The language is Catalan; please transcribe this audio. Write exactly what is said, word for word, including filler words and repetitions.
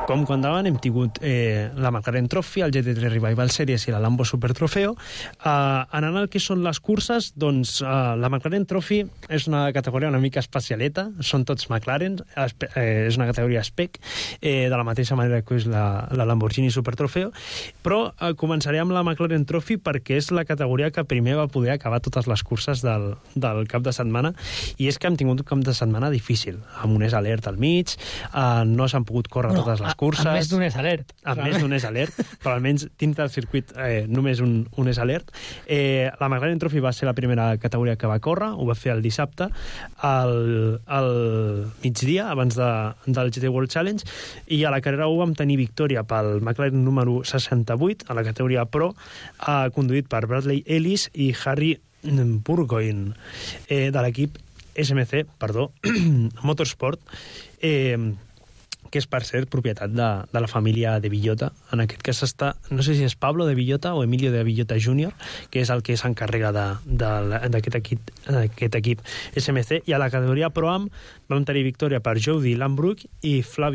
com quan davant hem tingut eh, la McLaren Trophy, el G T tres Revival Series i la Lambo Super Trofeo. Eh, anant al que són les curses, doncs eh, la McLaren Trophy és una categoria una mica especialeta, són tots McLaren, eh, és una categoria spec, eh, de la mateixa manera que és la, la Lamborghini Super Trofeo, però eh, començaré amb la McLaren Trophy perquè és la categoria que primer va poder acabar totes les curses del, del cap de setmana, i és que hem tingut un cap de setmana difícil, amb un és alert al mig, eh, no s'han pogut córrer no, totes les curses. A més d'un és alert. A més d'un és alert, però almenys dins del circuit eh, només un, un és alert. Eh, la McLaren Trophy va ser la primera categoria que va córrer, ho va fer el dissabte, al, al migdia, abans de, del G T World Challenge, i a la carrera u vam tenir victòria pel McLaren número seixanta-vuit, a la categoria Pro, eh, conduït per Bradley Ellis i Harry Burgoyne, eh, de l'equip S M C, perdó, Motorsport, eh, que és, per cert, propietat de, de la família de Villota. En aquest cas està, no sé si és Pablo de Villota o Emilio de Villota júnior, que és el que s'encarrega d'aquest equip, equip S M C, i a la categoria Pro-Am vam tenir victòria per Jody Lambrook i Flavio